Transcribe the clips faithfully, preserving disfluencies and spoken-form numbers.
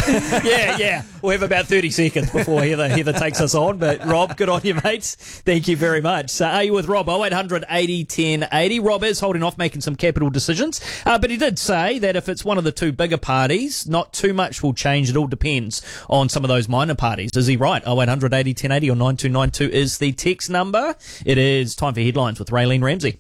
yeah, yeah. We'll have about thirty seconds before Heather, Heather takes us on. But Rob, good on you, mates. Thank you very much. So are you with Rob? oh eight hundred eighty ten eighty. Rob is holding off making some capital decisions. Uh, but he did say that if it's one of the two bigger parties, not too much will change. It all depends on some of those minor parties. Is he right? oh eight hundred eighty ten eighty or nine two nine two is the text number. It is time for headlines with Raylene Ramsey.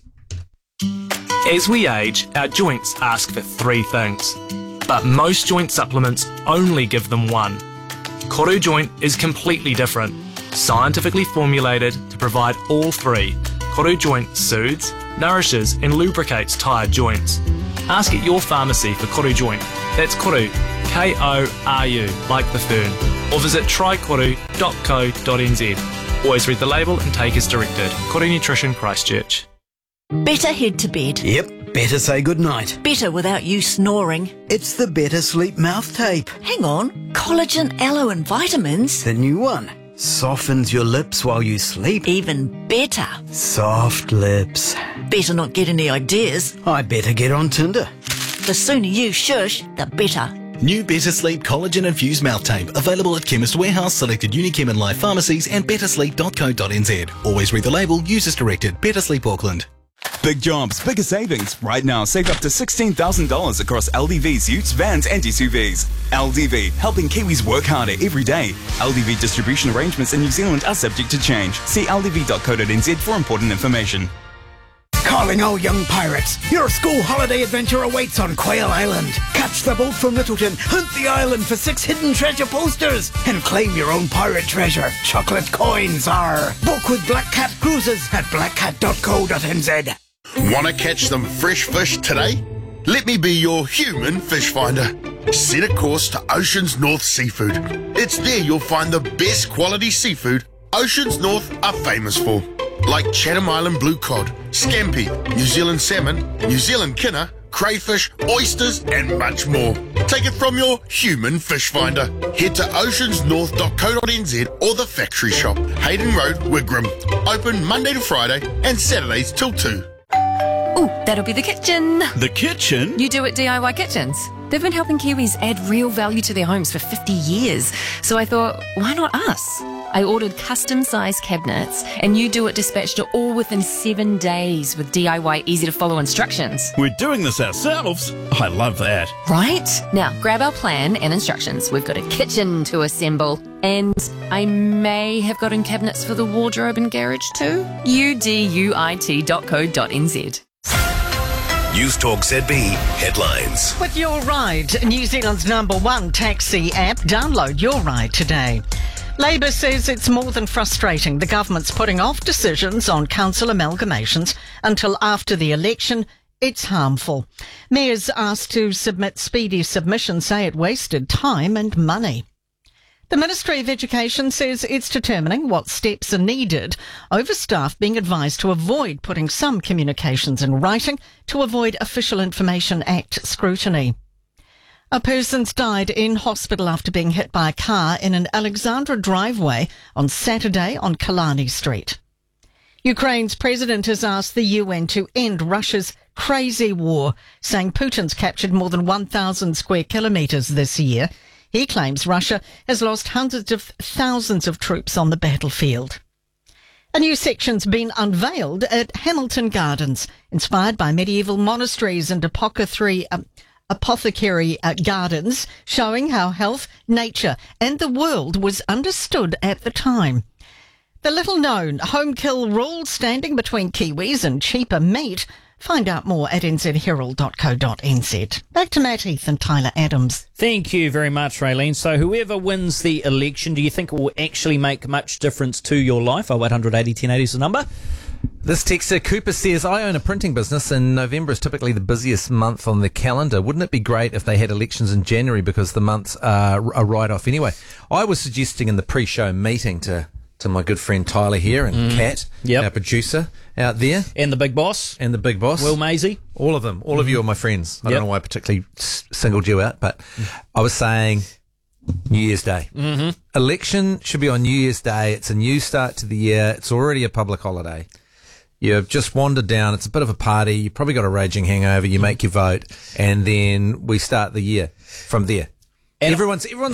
As we age, our joints ask for three things, but most joint supplements only give them one. Koru Joint is completely different, scientifically formulated to provide all three. Koru Joint soothes, nourishes and lubricates tired joints. Ask at your pharmacy for Koru Joint. That's Koru, K O R U, like the fern, or visit try koru dot co dot n z. Always read the label and take as directed. Koru Nutrition, Christchurch. Better head to bed. Yep, better say goodnight. Better without you snoring. It's the Better Sleep mouth tape. Hang on. Collagen, aloe and vitamins. The new one. Softens your lips while you sleep. Even better. Soft lips. Better not get any ideas. I better get on Tinder. The sooner you shush, the better. New Better Sleep Collagen Infused Mouth Tape. Available at Chemist Warehouse, selected Unichem and Life pharmacies and better sleep dot co dot n z. Always read the label. Use as directed. Better Sleep Auckland. Big jobs, bigger savings. Right now, save up to sixteen thousand dollars across L D V's utes, vans and S U Vs. L D V, helping Kiwis work harder every day. L D V distribution arrangements in New Zealand are subject to change. See L D V dot co dot n z for important information. Calling all young pirates. Your school holiday adventure awaits on Quail Island. Catch the boat from Littleton, hunt the island for six hidden treasure posters, and claim your own pirate treasure. Chocolate coins are. Book with Black Cat Cruises at black cat dot co dot n z. Want to catch some fresh fish today? Let me be your human fish finder. Set a course to Oceans North Seafood. It's there you'll find the best quality seafood Oceans North are famous for. Like Chatham Island blue cod, scampi, New Zealand salmon, New Zealand kinner, crayfish, oysters and much more. Take it from your human fish finder. Head to oceans north dot co dot n z or the factory shop, Hayden Road, Wigram. Open Monday to Friday and Saturdays till two. Ooh, that'll be the kitchen. The kitchen? You do it D I Y Kitchens. They've been helping Kiwis add real value to their homes for fifty years. So I thought, why not us? I ordered custom-sized cabinets, and you do it dispatched to all within seven days with D I Y easy-to-follow instructions. We're doing this ourselves. I love that. Right? Now, grab our plan and instructions. We've got a kitchen to assemble. And I may have gotten cabinets for the wardrobe and garage too. U D U I T dot co dot n z. News Talk Z B headlines. With Your Ride, New Zealand's number one taxi app, download Your Ride today. Labour says it's more than frustrating. The government's putting off decisions on council amalgamations until after the election. It's harmful. Mayors asked to submit speedy submissions say it wasted time and money. The Ministry of Education says it's determining what steps are needed over staff being advised to avoid putting some communications in writing to avoid Official Information Act scrutiny. A person's died in hospital after being hit by a car in an Alexandra driveway on Saturday on Killarney Street. Ukraine's president has asked the U N to end Russia's crazy war, saying Putin's captured more than one thousand square kilometres this year. He claims Russia has lost hundreds of thousands of troops on the battlefield. A new section's been unveiled at Hamilton Gardens, inspired by medieval monasteries and apothecary, um, apothecary uh, gardens, showing how health, nature and the world was understood at the time. The little-known home kill rule standing between Kiwis and cheaper meat. Find out more at n z herald dot co dot n z. Back to Matt Heath and Tyler Adams. Thank you very much, Raylene. So whoever wins the election, do you think it will actually make much difference to your life? oh eight hundred eighty ten eighty is the number. This texter Cooper says, I own a printing business and November is typically the busiest month on the calendar. Wouldn't it be great if they had elections in January because the months are a write-off anyway? I was suggesting in the pre-show meeting to to my good friend Tyler here and mm. Kat, yep. our producer out there. And the big boss. And the big boss. Will Maisie. All of them. All mm-hmm. of you are my friends. I yep. don't know why I particularly s- singled you out, but mm. I was saying New Year's Day. Mm-hmm. Election should be on New Year's Day. It's a new start to the year. It's already a public holiday. You've just wandered down. It's a bit of a party. You've probably got a raging hangover. You mm. make your vote, and then we start the year from there. And everyone's everyone's